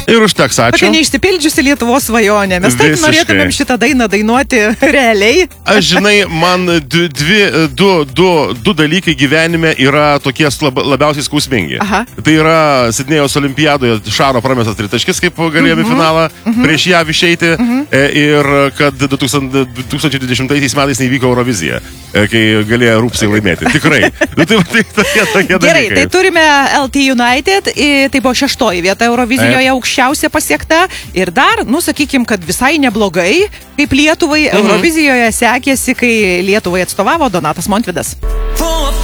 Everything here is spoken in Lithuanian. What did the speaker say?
Ir užteks, ačiū. Tokia neišsipildžiusi Lietuvos svajonė. Mes taip norėtumėm šitą dainą dainuoti realiai. Aš žinai, man du dalykai gyvenime yra tokie labiausiai skausmingi. Aha. Tai yra Sidnėjaus olimpiadoje Šaro pramestas tritaškis, kaip galėjome finalą prieš ją išeiti, ir kad 2020 metais neįvyko Eurovizija, kai galėjo Rūpsai laimėti. Tikrai. Tokie Gerai, tai turime LT United, tai buvo 6. vieta Eurovizijoje aukščiausia pasiekta. Ir dar, sakykim, kad visai neblogai, kaip Lietuvai Eurovizijoje sekėsi, kai Lietuvai atstovavo Donatas Montvydas.